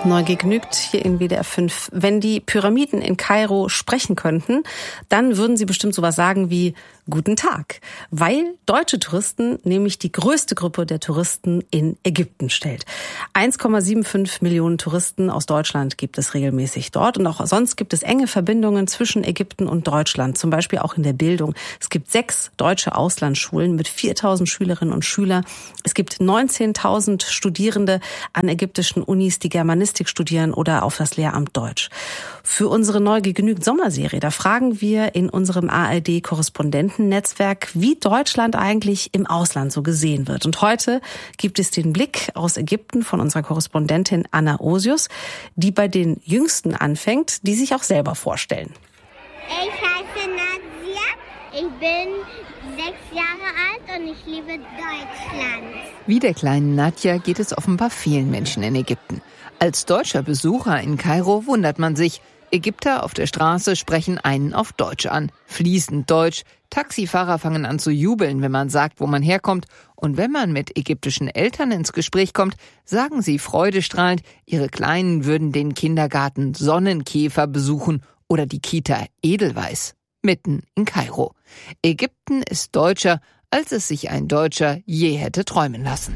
Neu gegnügt hier in WDR 5. Wenn die Pyramiden in Kairo sprechen könnten, dann würden sie bestimmt sowas sagen wie Guten Tag, weil deutsche Touristen nämlich die größte Gruppe der Touristen in Ägypten stellt. 1,75 Millionen Touristen aus Deutschland gibt es regelmäßig dort und auch sonst gibt es enge Verbindungen zwischen Ägypten und Deutschland, zum Beispiel auch in der Bildung. Es gibt 6 deutsche Auslandsschulen mit 4.000 Schülerinnen und Schülern. Es gibt 19.000 Studierende an ägyptischen Unis, die Germanistik studieren oder auf das Lehramt Deutsch. Für unsere Neu gegnügt Sommerserie, da fragen wir in unserem ARD-Korrespondentennetzwerk, wie Deutschland eigentlich im Ausland so gesehen wird. Und heute gibt es den Blick aus Ägypten von unserer Korrespondentin Anna Osius, die bei den Jüngsten anfängt, die sich auch selber vorstellen. Ich heiße Nadia, ich bin 6 Jahre alt und ich liebe Deutschland. Wie der kleinen Nadja geht es offenbar vielen Menschen in Ägypten. Als deutscher Besucher in Kairo wundert man sich, Ägypter auf der Straße sprechen einen auf Deutsch an. Fließend Deutsch. Taxifahrer fangen an zu jubeln, wenn man sagt, wo man herkommt. Und wenn man mit ägyptischen Eltern ins Gespräch kommt, sagen sie freudestrahlend, ihre Kleinen würden den Kindergarten Sonnenkäfer besuchen oder die Kita Edelweiß. Mitten in Kairo. Ägypten ist deutscher, als es sich ein Deutscher je hätte träumen lassen.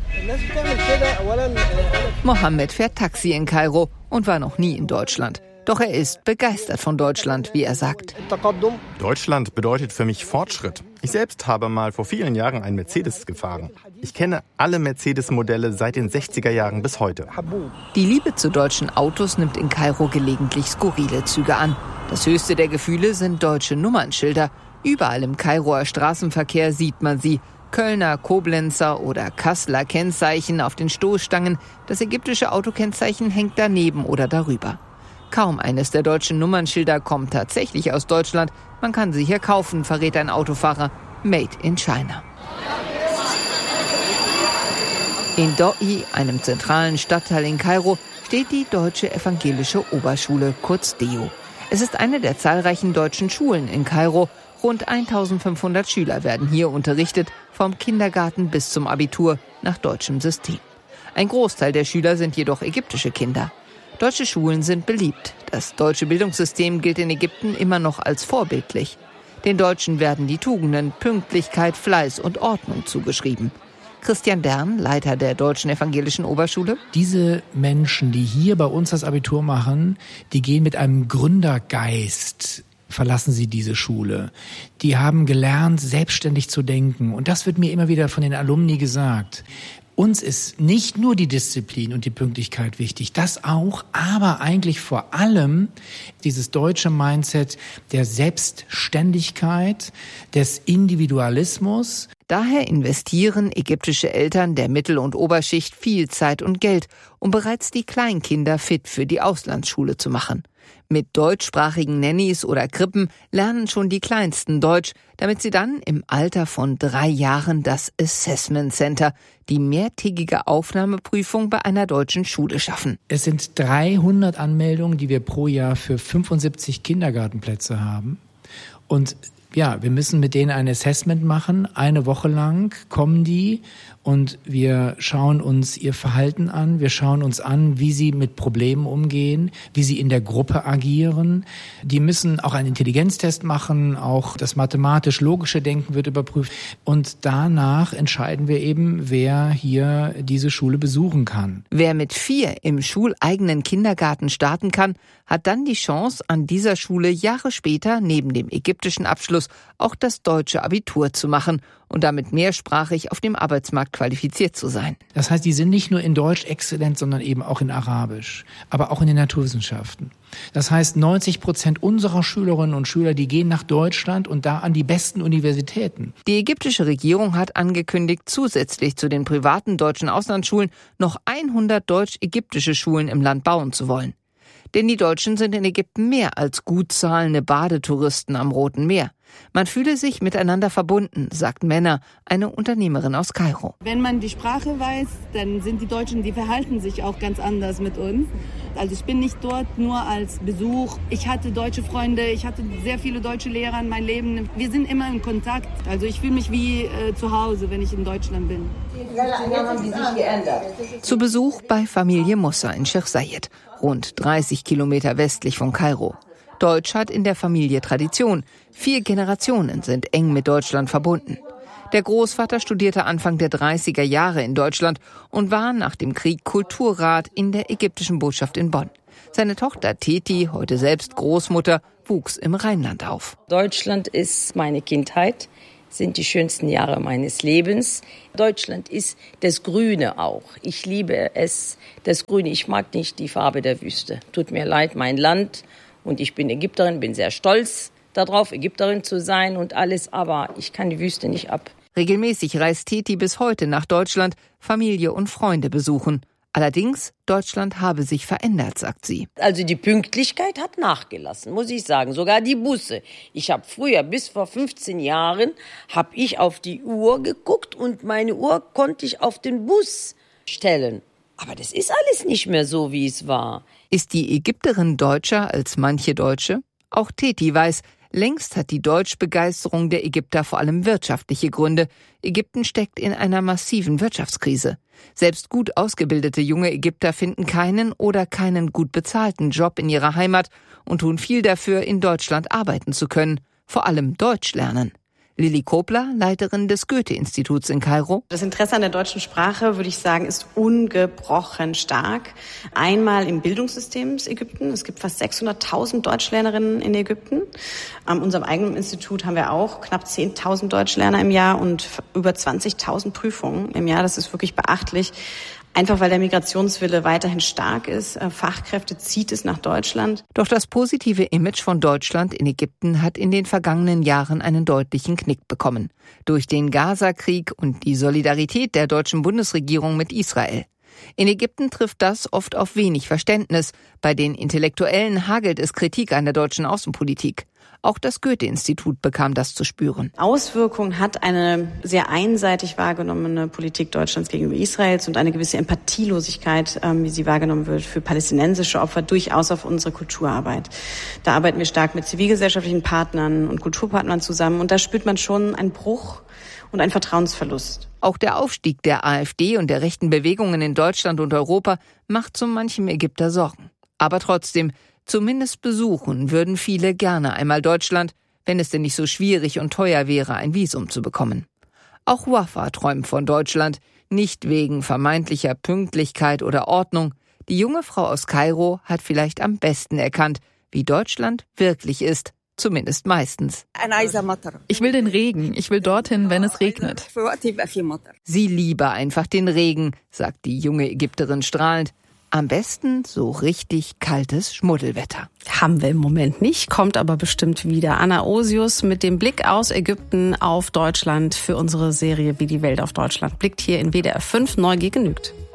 Mohammed fährt Taxi in Kairo und war noch nie in Deutschland. Doch er ist begeistert von Deutschland, wie er sagt. Deutschland bedeutet für mich Fortschritt. Ich selbst habe mal vor vielen Jahren einen Mercedes gefahren. Ich kenne alle Mercedes-Modelle seit den 60er Jahren bis heute. Die Liebe zu deutschen Autos nimmt in Kairo gelegentlich skurrile Züge an. Das höchste der Gefühle sind deutsche Nummernschilder. Überall im Kairoer Straßenverkehr sieht man sie. Kölner, Koblenzer oder Kasseler Kennzeichen auf den Stoßstangen. Das ägyptische Autokennzeichen hängt daneben oder darüber. Kaum eines der deutschen Nummernschilder kommt tatsächlich aus Deutschland. Man kann sie hier kaufen, verrät ein Autofahrer. Made in China. In Doi, einem zentralen Stadtteil in Kairo, steht die Deutsche Evangelische Oberschule, kurz DEO. Es ist eine der zahlreichen deutschen Schulen in Kairo. Rund 1500 Schüler werden hier unterrichtet, vom Kindergarten bis zum Abitur nach deutschem System. Ein Großteil der Schüler sind jedoch ägyptische Kinder. Deutsche Schulen sind beliebt. Das deutsche Bildungssystem gilt in Ägypten immer noch als vorbildlich. Den Deutschen werden die Tugenden Pünktlichkeit, Fleiß und Ordnung zugeschrieben. Christian Dern, Leiter der Deutschen Evangelischen Oberschule. Diese Menschen, die hier bei uns das Abitur machen, die gehen mit einem Gründergeist, verlassen sie diese Schule. Die haben gelernt, selbstständig zu denken. Und das wird mir immer wieder von den Alumni gesagt. Uns ist nicht nur die Disziplin und die Pünktlichkeit wichtig, das auch, aber eigentlich vor allem dieses deutsche Mindset der Selbstständigkeit, des Individualismus. Daher investieren ägyptische Eltern der Mittel- und Oberschicht viel Zeit und Geld, um bereits die Kleinkinder fit für die Auslandsschule zu machen. Mit deutschsprachigen Nannies oder Krippen lernen schon die Kleinsten Deutsch, damit sie dann im Alter von 3 Jahren das Assessment Center, die mehrtägige Aufnahmeprüfung bei einer deutschen Schule schaffen. Es sind 300 Anmeldungen, die wir pro Jahr für 75 Kindergartenplätze haben. Und ja, wir müssen mit denen ein Assessment machen. 1 Woche lang kommen die und wir schauen uns ihr Verhalten an. Wir schauen uns an, wie sie mit Problemen umgehen, wie sie in der Gruppe agieren. Die müssen auch einen Intelligenztest machen, auch das mathematisch-logische Denken wird überprüft. Und danach entscheiden wir eben, wer hier diese Schule besuchen kann. Wer mit 4 im schuleigenen Kindergarten starten kann, hat dann die Chance, an dieser Schule Jahre später neben dem ägyptischen Abschluss auch das deutsche Abitur zu machen und damit mehrsprachig auf dem Arbeitsmarkt qualifiziert zu sein. Das heißt, die sind nicht nur in Deutsch exzellent, sondern eben auch in Arabisch, aber auch in den Naturwissenschaften. Das heißt, 90% unserer Schülerinnen und Schüler, die gehen nach Deutschland und da an die besten Universitäten. Die ägyptische Regierung hat angekündigt, zusätzlich zu den privaten deutschen Auslandsschulen noch 100 deutsch-ägyptische Schulen im Land bauen zu wollen. Denn die Deutschen sind in Ägypten mehr als gut zahlende Badetouristen am Roten Meer. Man fühle sich miteinander verbunden, sagt Mena, eine Unternehmerin aus Kairo. Wenn man die Sprache weiß, dann sind die Deutschen, die verhalten sich auch ganz anders mit uns. Also ich bin nicht dort nur als Besuch. Ich hatte deutsche Freunde, ich hatte sehr viele deutsche Lehrer in meinem Leben. Wir sind immer in Kontakt. Also ich fühle mich wie zu Hause, wenn ich in Deutschland bin. Zu Besuch bei Familie Mussa in Sheikh Zayed, rund 30 Kilometer westlich von Kairo. Deutsch hat in der Familie Tradition. 4 Generationen sind eng mit Deutschland verbunden. Der Großvater studierte Anfang der 30er Jahre in Deutschland und war nach dem Krieg Kulturrat in der ägyptischen Botschaft in Bonn. Seine Tochter Teti, heute selbst Großmutter, wuchs im Rheinland auf. Deutschland ist meine Kindheit, sind die schönsten Jahre meines Lebens. Deutschland ist das Grüne auch. Ich liebe es, das Grüne. Ich mag nicht die Farbe der Wüste. Tut mir leid, mein Land. Und ich bin Ägypterin, bin sehr stolz darauf, Ägypterin zu sein und alles, aber ich kann die Wüste nicht ab. Regelmäßig reist Teti bis heute nach Deutschland, Familie und Freunde besuchen. Allerdings, Deutschland habe sich verändert, sagt sie. Also die Pünktlichkeit hat nachgelassen, muss ich sagen. Sogar die Busse. Ich habe früher, bis vor 15 Jahren, habe ich auf die Uhr geguckt und meine Uhr konnte ich auf den Bus stellen. Aber das ist alles nicht mehr so, wie es war. Ist die Ägypterin deutscher als manche Deutsche? Auch Teti weiß, längst hat die Deutschbegeisterung der Ägypter vor allem wirtschaftliche Gründe. Ägypten steckt in einer massiven Wirtschaftskrise. Selbst gut ausgebildete junge Ägypter finden keinen oder keinen gut bezahlten Job in ihrer Heimat und tun viel dafür, in Deutschland arbeiten zu können. Vor allem Deutsch lernen. Lilly Kobler, Leiterin des Goethe-Instituts in Kairo. Das Interesse an der deutschen Sprache, würde ich sagen, ist ungebrochen stark. Einmal im Bildungssystem Ägypten. Es gibt fast 600.000 Deutschlernerinnen in Ägypten. An unserem eigenen Institut haben wir auch knapp 10.000 Deutschlerner im Jahr und über 20.000 Prüfungen im Jahr. Das ist wirklich beachtlich. Einfach weil der Migrationswille weiterhin stark ist. Fachkräfte zieht es nach Deutschland. Doch das positive Image von Deutschland in Ägypten hat in den vergangenen Jahren einen deutlichen Knick bekommen. Durch den Gaza-Krieg und die Solidarität der deutschen Bundesregierung mit Israel. In Ägypten trifft das oft auf wenig Verständnis. Bei den Intellektuellen hagelt es Kritik an der deutschen Außenpolitik. Auch das Goethe-Institut bekam das zu spüren. Auswirkungen hat eine sehr einseitig wahrgenommene Politik Deutschlands gegenüber Israels und eine gewisse Empathielosigkeit, wie sie wahrgenommen wird, für palästinensische Opfer durchaus auf unsere Kulturarbeit. Da arbeiten wir stark mit zivilgesellschaftlichen Partnern und Kulturpartnern zusammen und da spürt man schon einen Bruch und einen Vertrauensverlust. Auch der Aufstieg der AfD und der rechten Bewegungen in Deutschland und Europa macht so manchem Ägypter Sorgen. Aber trotzdem, zumindest besuchen würden viele gerne einmal Deutschland, wenn es denn nicht so schwierig und teuer wäre, ein Visum zu bekommen. Auch Wafa träumt von Deutschland, nicht wegen vermeintlicher Pünktlichkeit oder Ordnung. Die junge Frau aus Kairo hat vielleicht am besten erkannt, wie Deutschland wirklich ist, zumindest meistens. Ich will den Regen, ich will dorthin, wenn es regnet. Sie liebe einfach den Regen, sagt die junge Ägypterin strahlend. Am besten so richtig kaltes Schmuddelwetter. Haben wir im Moment nicht, kommt aber bestimmt wieder. Anna Osius mit dem Blick aus Ägypten auf Deutschland für unsere Serie Wie die Welt auf Deutschland blickt hier in WDR 5. Neugier genügt.